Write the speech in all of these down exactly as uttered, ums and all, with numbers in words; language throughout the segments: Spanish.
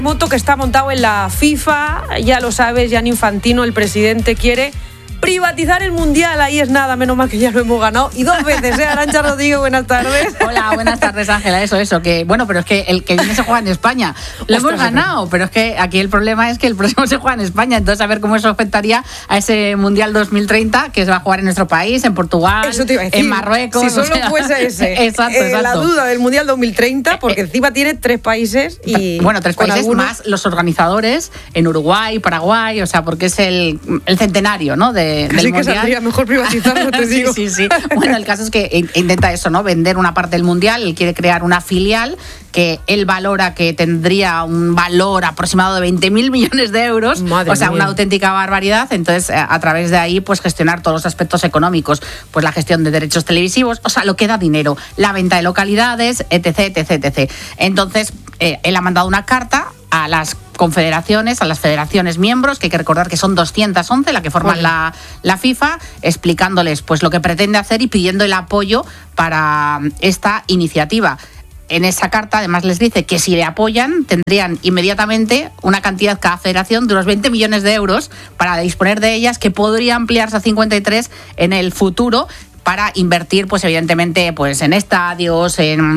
Moto que está montado en la FIFA, ya lo sabes, Gianni Infantino, el presidente, quiere privatizar el Mundial. Ahí es nada, menos mal que ya lo hemos ganado. Y dos veces, ¿eh? Arantxa Rodríguez, buenas tardes. Hola, buenas tardes, Ángela. Eso, eso, que bueno, pero es que el que viene se juega en España. Lo Ostras, hemos ganado, pero es que aquí el problema es que el próximo se juega en España. Entonces, a ver cómo eso afectaría a ese Mundial dos mil treinta que se va a jugar en nuestro país, en Portugal, eso te iba a decir, en Marruecos. Si solo o sea, fuese ese. Exacto, eh, exacto. La duda del Mundial dos mil treinta, porque encima tiene tres países y. Bueno, tres países algunos... más los organizadores en Uruguay, Paraguay, o sea, porque es el, el centenario, ¿no? De, del Así Mundial. Que mejor privatizarlo, te sí, digo. Sí, sí, bueno, el caso es que intenta eso, ¿no? Vender una parte del Mundial, él quiere crear una filial que él valora que tendría un valor aproximado de veinte mil millones de euros, Madre o sea, mía. Una auténtica barbaridad. Entonces, a través de ahí, pues gestionar todos los aspectos económicos, pues la gestión de derechos televisivos, o sea, lo que da dinero, la venta de localidades, etc, etc, etc. Entonces, eh, él ha mandado una carta a las confederaciones, a las federaciones miembros, que hay que recordar que son doscientas once la que forman bueno. la, la FIFA, explicándoles pues lo que pretende hacer y pidiendo el apoyo para esta iniciativa. En esa carta, además, les dice que si le apoyan, tendrían inmediatamente una cantidad cada federación de unos veinte millones de euros para disponer de ellas, que podría ampliarse a cincuenta y tres en el futuro, para invertir, pues evidentemente, pues en estadios,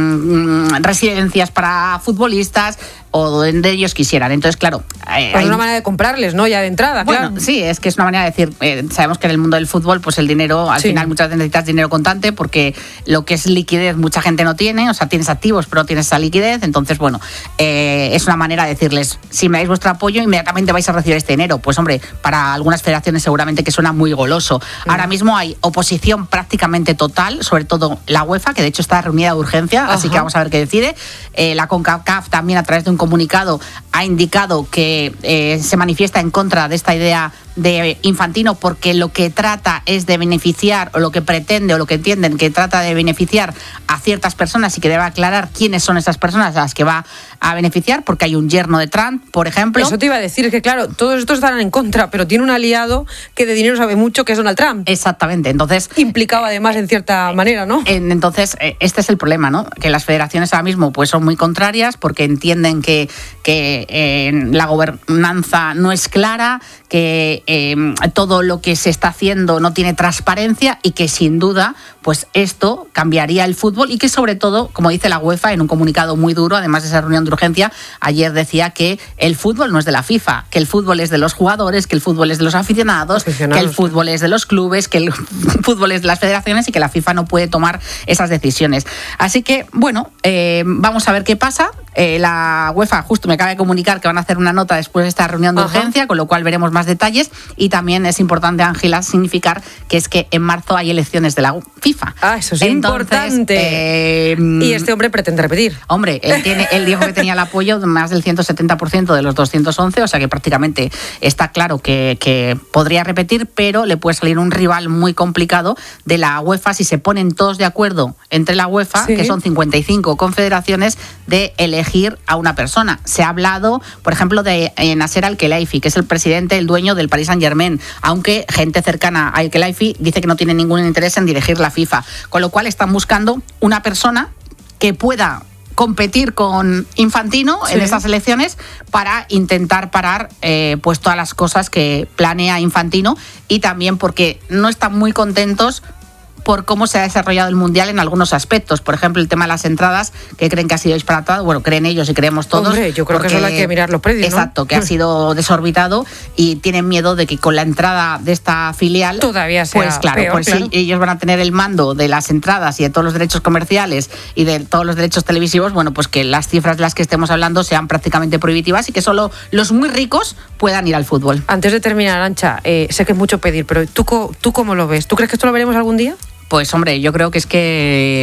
en mm, residencias para futbolistas o donde ellos quisieran. Entonces, claro... Eh, pues hay una manera de comprarles, ¿no? Ya de entrada, bueno, claro. Sí, es que es una manera de decir... Eh, sabemos que en el mundo del fútbol, pues el dinero, al sí. final muchas veces necesitas dinero contante, porque lo que es liquidez mucha gente no tiene, o sea, tienes activos pero no tienes esa liquidez. Entonces, bueno, eh, es una manera de decirles, si me dais vuestro apoyo, inmediatamente vais a recibir este dinero. Pues hombre, para algunas federaciones seguramente que suena muy goloso. Mm. Ahora mismo hay oposición prácticamente total, sobre todo la UEFA, que de hecho está reunida de urgencia, Ajá. así que vamos a ver qué decide. Eh, la CONCACAF también, a través de un comunicado, ha indicado que eh, se manifiesta en contra de esta idea de Infantino, porque lo que trata es de beneficiar, o lo que pretende, o lo que entienden que trata de beneficiar a ciertas personas, y que debe aclarar quiénes son esas personas a las que va a beneficiar, porque hay un yerno de Trump, por ejemplo. Eso te iba a decir, es que claro, todos estos están en contra, pero tiene un aliado que de dinero sabe mucho, que es Donald Trump. Exactamente, entonces... Implicado además en cierta manera, ¿no? Entonces, este es el problema, ¿no? Que las federaciones ahora mismo pues son muy contrarias, porque entienden que, que eh, la gobernanza no es clara, que eh, todo lo que se está haciendo no tiene transparencia, y que sin duda pues esto cambiaría el fútbol, y que sobre todo, como dice la UEFA en un comunicado muy duro, además de esa reunión de urgencia, ayer decía que el fútbol no es de la FIFA, que el fútbol es de los jugadores, que el fútbol es de los aficionados, aficionados que el fútbol es de los clubes, que el fútbol es de las federaciones, y que la FIFA no puede tomar esas decisiones. Así que, bueno, eh, vamos a ver qué pasa. Eh, la UEFA justo me acaba de comunicar que van a hacer una nota después de esta reunión de Ajá. urgencia, con lo cual veremos más detalles. Y también es importante, Ángela, significar que es que en marzo hay elecciones de la FIFA. Ah, eso es Entonces, importante. Eh, y este hombre pretende repetir. Hombre, él, tiene, él dijo que tenía el apoyo de más del ciento setenta por ciento de los doscientos once, o sea que prácticamente está claro que, que podría repetir, pero le puede salir un rival muy complicado de la UEFA si se ponen todos de acuerdo entre la UEFA, sí. que son cincuenta y cinco confederaciones, de elegir a una persona. Se ha hablado, por ejemplo, de eh, Nasser Al-Khelaifi, que es el presidente, el dueño del Paris Saint-Germain, aunque gente cercana a Al-Khelaifi dice que no tiene ningún interés en dirigir la FIFA, con lo cual están buscando una persona que pueda competir con Infantino sí. en estas elecciones, para intentar parar eh, pues todas las cosas que planea Infantino, y también porque no están muy contentos por cómo se ha desarrollado el Mundial en algunos aspectos. Por ejemplo, el tema de las entradas, que creen que ha sido disparatado. Bueno, creen ellos y creemos todos. Hombre, yo creo porque, que solo hay que mirar los precios, exacto, ¿no? que ha sido desorbitado, y tienen miedo de que con la entrada de esta filial todavía sea pues claro, peor, pues claro. Sí, ellos van a tener el mando de las entradas y de todos los derechos comerciales y de todos los derechos televisivos. Bueno, pues que las cifras de las que estemos hablando sean prácticamente prohibitivas, y que solo los muy ricos puedan ir al fútbol. Antes de terminar, Arantxa, eh, sé que es mucho pedir, pero ¿tú, ¿tú cómo lo ves? ¿Tú crees que esto lo veremos algún día? Pues hombre, yo creo que es que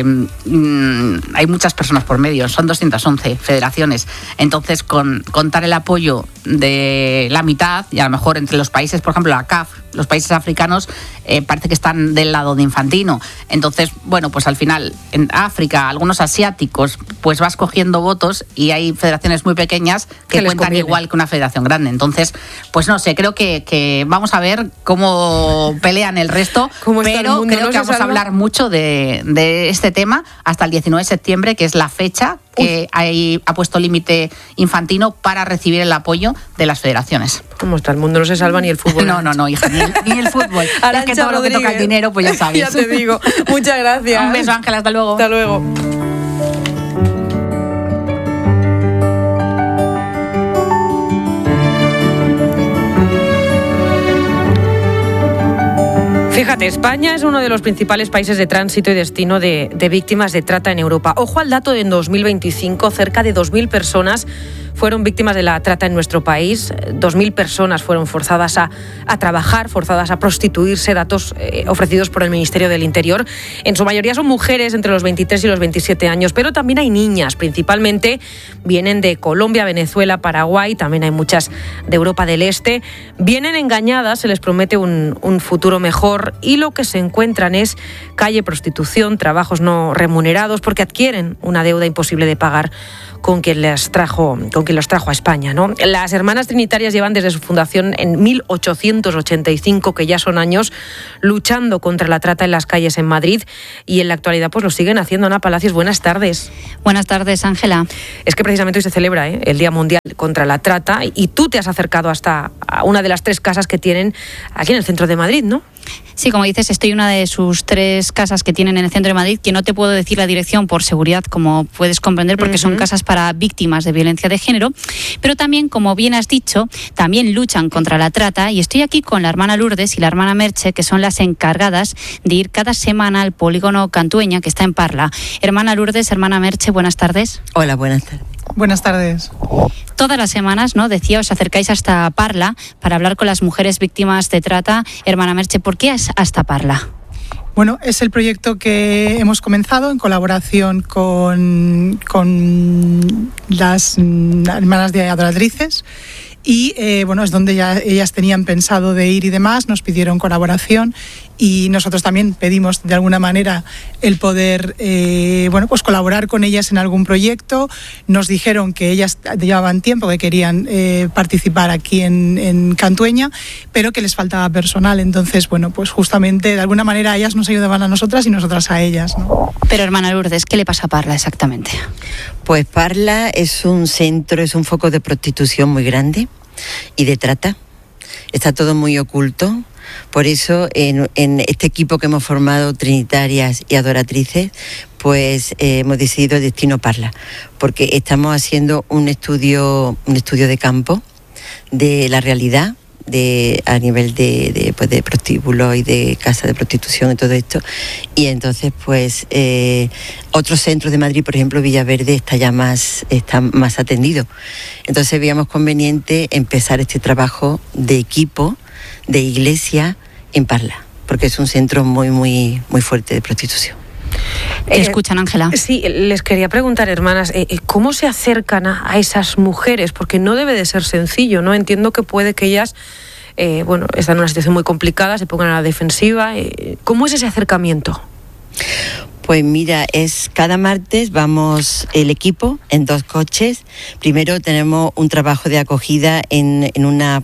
mmm, hay muchas personas por medio, son doscientas once federaciones, entonces con contar el apoyo de la mitad, y a lo mejor entre los países, por ejemplo la C A F, los países africanos, eh, parece que están del lado de Infantino. Entonces, bueno, pues al final en África, algunos asiáticos, pues vas cogiendo votos, y hay federaciones muy pequeñas que cuentan conviene. igual que una federación grande. Entonces, pues no sé, creo que, que vamos a ver cómo pelean el resto, pero creo no que vamos a hablar mucho de, de este tema hasta el diecinueve de septiembre, que es la fecha que hay, ha puesto límite Infantino para recibir el apoyo de las federaciones. ¿Cómo está? El mundo no se salva ni el fútbol. No, no, no, hija, ni el, ni el fútbol. Es que todo lo que toca el dinero, pues ya sabes. Ya te digo. Muchas gracias. Un beso, Ángela, hasta luego. Hasta luego. Fíjate, España es uno de los principales países de tránsito y destino de, de víctimas de trata en Europa. Ojo al dato de en dos mil veinticinco, cerca de dos mil personas fueron víctimas de la trata en nuestro país. dos mil personas fueron forzadas a, a trabajar, forzadas a prostituirse, datos eh, ofrecidos por el Ministerio del Interior. En su mayoría son mujeres entre los veintitrés y los veintisiete años, pero también hay niñas, principalmente vienen de Colombia, Venezuela, Paraguay, también hay muchas de Europa del Este. Vienen engañadas, se les promete un, un futuro mejor y lo que se encuentran es calle, prostitución, trabajos no remunerados porque adquieren una deuda imposible de pagar con quien les trajo, con quien los trajo a España, ¿no? Las Hermanas Trinitarias llevan desde su fundación en mil ochocientos ochenta y cinco, que ya son años, luchando contra la trata en las calles en Madrid y en la actualidad pues lo siguen haciendo. Ana Palacios, buenas tardes. Buenas tardes, Ángela. Es que precisamente hoy se celebra ¿eh? el Día Mundial contra la Trata y tú te has acercado hasta a una de las tres casas que tienen aquí en el centro de Madrid, ¿no? Sí, como dices, estoy en una de sus tres casas que tienen en el centro de Madrid, que no te puedo decir la dirección por seguridad, como puedes comprender, porque uh-huh. son casas para víctimas de violencia de género, pero también, como bien has dicho, también luchan contra la trata, y estoy aquí con la hermana Lourdes y la hermana Merche, que son las encargadas de ir cada semana al polígono Cantueña, que está en Parla. Hermana Lourdes, hermana Merche, buenas tardes. Hola, buenas tardes. Buenas tardes. Todas las semanas, ¿no? Decía, os acercáis hasta Parla para hablar con las mujeres víctimas de trata. Hermana Merche, ¿por qué es hasta Parla? Bueno, es el proyecto que hemos comenzado en colaboración con, con las hermanas de adoratrices. Y eh, bueno, es donde ya ellas tenían pensado de ir y demás, nos pidieron colaboración y nosotros también pedimos de alguna manera el poder eh, bueno, pues colaborar con ellas en algún proyecto. Nos dijeron que ellas llevaban tiempo que querían eh, participar aquí en, en Cantueña, pero que les faltaba personal. Entonces, bueno, pues justamente de alguna manera ellas nos ayudaban a nosotras y nosotras a ellas, ¿no? Pero hermana Lourdes, ¿qué le pasa a Parla exactamente? Pues Parla es un centro, es un foco de prostitución muy grande y de trata. Está todo muy oculto. Por eso en, en este equipo que hemos formado, Trinitarias y Adoratrices, pues eh, hemos decidido Destino Parla, porque estamos haciendo un estudio, un estudio de campo de la realidad de a nivel de, de, pues de prostíbulos y de casas de prostitución y todo esto. Y entonces pues eh, otros centros de Madrid, por ejemplo Villaverde, está ya más, está más atendido. Entonces veíamos conveniente empezar este trabajo de equipo, de iglesia en Parla, porque es un centro muy, muy, muy fuerte de prostitución. ¿Te eh, escuchan, Ángela? Sí, les quería preguntar, hermanas, eh, ¿cómo se acercan a, a esas mujeres? Porque no debe de ser sencillo, ¿no? Entiendo que puede que ellas, eh, bueno, están en una situación muy complicada, se pongan a la defensiva. Eh, ¿Cómo es ese acercamiento? Pues mira, es cada martes vamos el equipo en dos coches. Primero tenemos un trabajo de acogida en, en una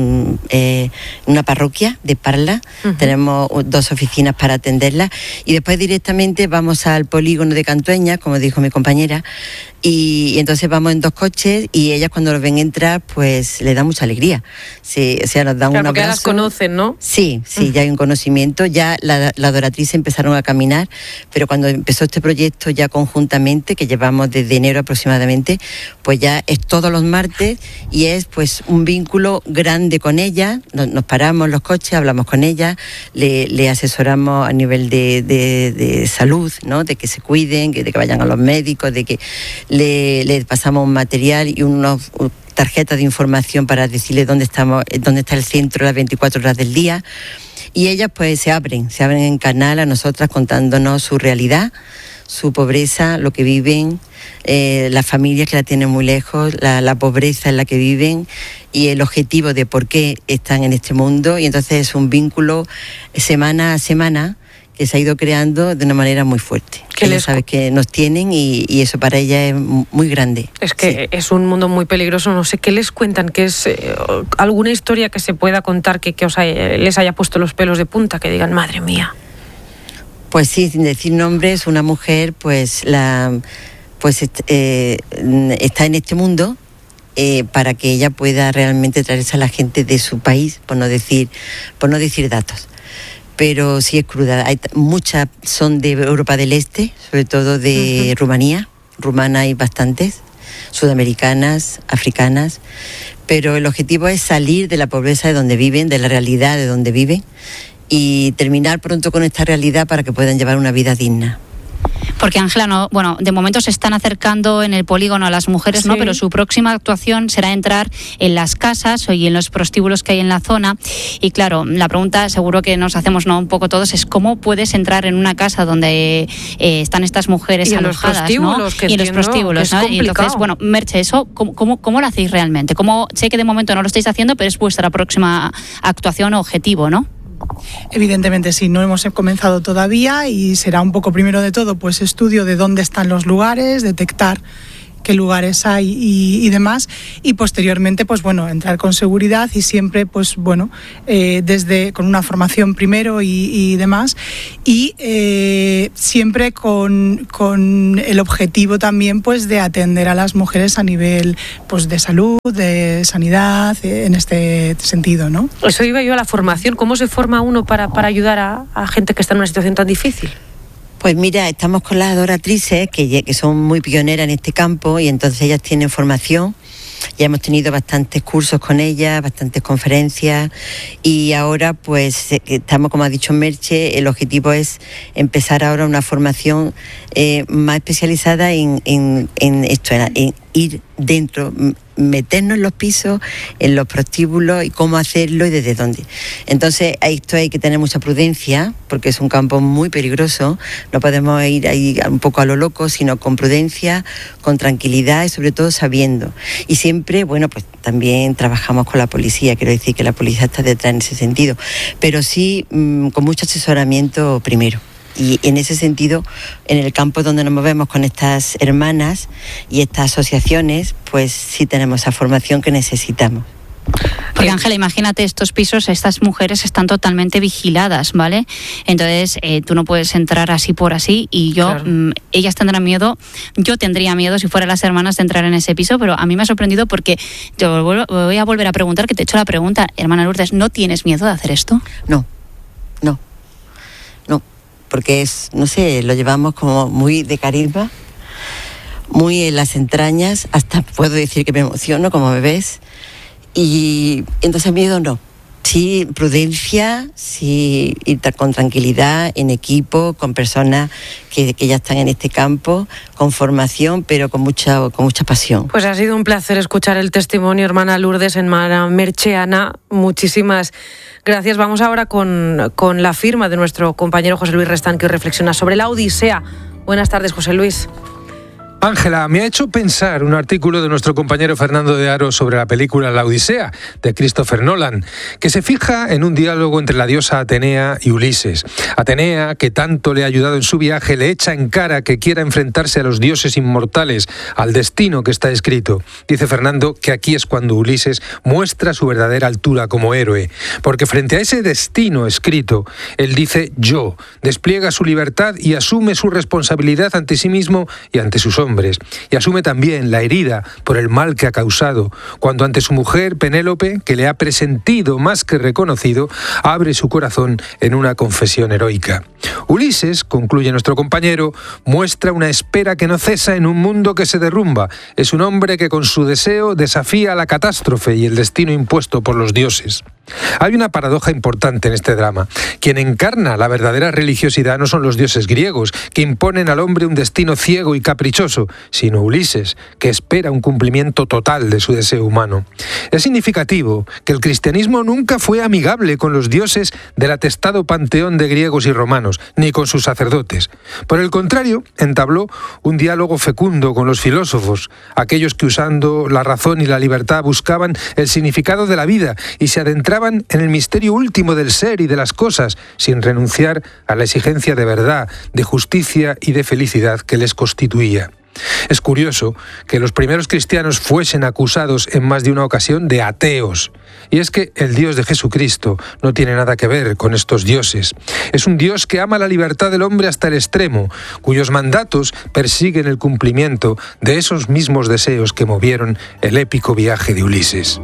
Eh, una parroquia de Parla. Uh-huh. Tenemos dos oficinas para atenderla y después directamente vamos al polígono de Cantueña, como dijo mi compañera, y, y entonces vamos en dos coches y ellas cuando nos ven entrar pues le da mucha alegría. Sí, o sea, nos dan claro, un abrazo. Porque las conocen, ¿no? Sí, sí, uh-huh. ya hay un conocimiento, ya la, la adoratriz empezaron a caminar, pero cuando empezó este proyecto ya conjuntamente, que llevamos desde enero aproximadamente, pues ya es todos los martes y es pues un vínculo grande con ella. Nos, nos paramos los coches, hablamos con ella, le, le asesoramos a nivel de, de, de salud, ¿no? De que se cuiden, de que vayan a los médicos, de que le, le pasamos un material y unos tarjetas de información para decirle dónde estamos, dónde está el centro las veinticuatro horas del día. Y ellas pues se abren, se abren en canal a nosotras contándonos su realidad, su pobreza, lo que viven, eh, las familias que la tienen muy lejos, la, la pobreza en la que viven y el objetivo de por qué están en este mundo. Y entonces es un vínculo semana a semana que se ha ido creando de una manera muy fuerte. Que ellos saben que nos tienen y, y eso para ella es muy grande. Es que sí. Es un mundo muy peligroso. No sé qué les cuentan, que es eh, alguna historia que se pueda contar que, que os haya, les haya puesto los pelos de punta, que digan, madre mía. Pues sí, sin decir nombres, una mujer, pues la pues eh, está en este mundo eh, para que ella pueda realmente traerse a la gente de su país, por no decir, por no decir datos. Pero sí es cruda. Hay muchas son de Europa del Este, sobre todo de uh-huh. Rumanía. Rumana hay bastantes, sudamericanas, africanas. Pero el objetivo es salir de la pobreza de donde viven, de la realidad de donde viven, y terminar pronto con esta realidad para que puedan llevar una vida digna. Porque Ángela, no, bueno, de momento se están acercando en el polígono a las mujeres, sí. ¿no? Pero su próxima actuación será entrar en las casas y en los prostíbulos que hay en la zona. Y claro, la pregunta seguro que nos hacemos, ¿no? Un poco todos es cómo puedes entrar en una casa donde eh, están estas mujeres y alojadas, ¿no? Y en los prostíbulos, ¿no? Y entonces, bueno, Merche, eso ¿cómo, cómo, cómo lo hacéis realmente? ¿Cómo, sé que de momento no lo estáis haciendo, pero es vuestra próxima actuación o objetivo, ¿no? Evidentemente sí, no hemos comenzado todavía y será un poco primero de todo pues estudio de dónde están los lugares, detectar qué lugares hay y, y demás, y posteriormente pues bueno, entrar con seguridad y siempre pues bueno, eh, desde con una formación primero y, y demás, y eh, siempre con, con el objetivo también pues de atender a las mujeres a nivel pues de salud, de sanidad, en este sentido, ¿no? Eso iba yo a la formación. ¿Cómo se forma uno para, para ayudar a, a gente que está en una situación tan difícil? Pues mira, estamos con las adoratrices que, que son muy pioneras en este campo y entonces ellas tienen formación. Ya hemos tenido bastantes cursos con ellas, bastantes conferencias y ahora pues estamos, como ha dicho Merche, el objetivo es empezar ahora una formación eh, más especializada en, en, en esto, en, en ir dentro, meternos en los pisos, en los prostíbulos y cómo hacerlo y desde dónde. Entonces, esto hay que tener mucha prudencia porque es un campo muy peligroso. No podemos ir ahí un poco a lo loco, sino con prudencia, con tranquilidad y sobre todo sabiendo. Y siempre, bueno, pues también trabajamos con la policía, quiero decir que la policía está detrás en ese sentido, pero sí mmm, con mucho asesoramiento primero. Y en ese sentido, en el campo donde nos movemos con estas hermanas y estas asociaciones, pues sí tenemos esa formación que necesitamos. Porque Ángela, imagínate, estos pisos, estas mujeres están totalmente vigiladas, ¿vale? Entonces eh, tú no puedes entrar así por así y yo, claro. mmm, ellas tendrán miedo, yo tendría miedo si fueran las hermanas de entrar en ese piso, pero a mí me ha sorprendido porque yo voy a volver a preguntar, que te he hecho la pregunta, hermana Lourdes, ¿no tienes miedo de hacer esto? No, no, no, porque es, no sé, lo llevamos como muy de carisma, muy en las entrañas, hasta puedo decir que me emociono, como me ves. Y entonces miedo no, sí prudencia, sí ir con tranquilidad, en equipo, con personas que, que ya están en este campo, con formación, pero con mucha, con mucha pasión. Pues ha sido un placer escuchar el testimonio, hermana Lourdes, hermana Merche. Ana, muchísimas gracias. Vamos ahora con, con la firma de nuestro compañero José Luis Restán, que hoy reflexiona sobre la Odisea. Buenas tardes, José Luis. Ángela, me ha hecho pensar un artículo de nuestro compañero Fernando de Aro sobre la película La Odisea, de Christopher Nolan, que se fija en un diálogo entre la diosa Atenea y Ulises. Atenea, que tanto le ha ayudado en su viaje, le echa en cara que quiera enfrentarse a los dioses inmortales, al destino que está escrito. Dice Fernando que aquí es cuando Ulises muestra su verdadera altura como héroe, porque frente a ese destino escrito, él dice yo, despliega su libertad y asume su responsabilidad ante sí mismo y ante sus hombres. Y asume también la herida por el mal que ha causado, cuando ante su mujer Penélope, que le ha presentido más que reconocido, abre su corazón en una confesión heroica. Ulises, concluye nuestro compañero, muestra una espera que no cesa en un mundo que se derrumba. Es un hombre que con su deseo desafía la catástrofe y el destino impuesto por los dioses. Hay una paradoja importante en este drama. Quien encarna la verdadera religiosidad no son los dioses griegos, que imponen al hombre un destino ciego y caprichoso, sino Ulises, que espera un cumplimiento total de su deseo humano. Es significativo que el cristianismo nunca fue amigable con los dioses del atestado panteón de griegos y romanos, ni con sus sacerdotes. Por el contrario, entabló un diálogo fecundo con los filósofos, aquellos que usando la razón y la libertad buscaban el significado de la vida y se adentraban en el misterio último del ser y de las cosas, sin renunciar a la exigencia de verdad, de justicia y de felicidad que les constituía. Es curioso que los primeros cristianos fuesen acusados en más de una ocasión de ateos. Y es que el Dios de Jesucristo no tiene nada que ver con estos dioses. Es un Dios que ama la libertad del hombre hasta el extremo, cuyos mandatos persiguen el cumplimiento de esos mismos deseos que movieron el épico viaje de Ulises.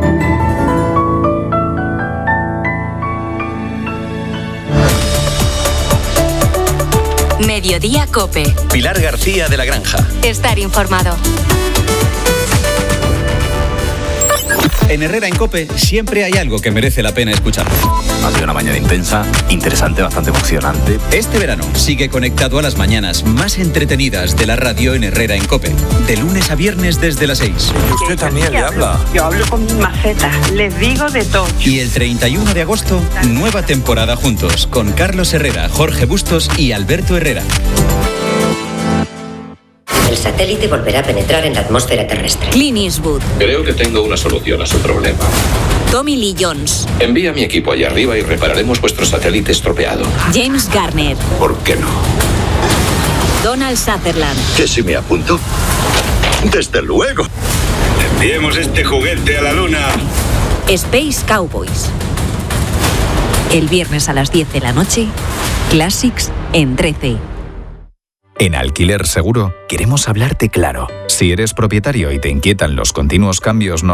Mediodía Cope. Pilar García de la Granja. Estar informado. En Herrera en Cope siempre hay algo que merece la pena escuchar. Ha sido una mañana intensa, interesante, bastante emocionante. Este verano sigue conectado a las mañanas más entretenidas de la radio en Herrera en Cope. De lunes a viernes desde las seis. Y usted también le habla. Yo hablo con mi maceta, les digo de todo. Y el treinta y uno de agosto, nueva temporada juntos con Carlos Herrera, Jorge Bustos y Alberto Herrera. El satélite volverá a penetrar en la atmósfera terrestre. Clint Eastwood. Creo que tengo una solución a su problema. Tommy Lee Jones. Envía a mi equipo allá arriba y repararemos vuestro satélite estropeado. James Garner. ¿Por qué no? Donald Sutherland. ¿Que si me apunto? Desde luego. Enviemos este juguete a la luna. Space Cowboys. El viernes a las diez de la noche, Classics en trece. En Alquiler Seguro queremos hablarte claro. Si eres propietario y te inquietan los continuos cambios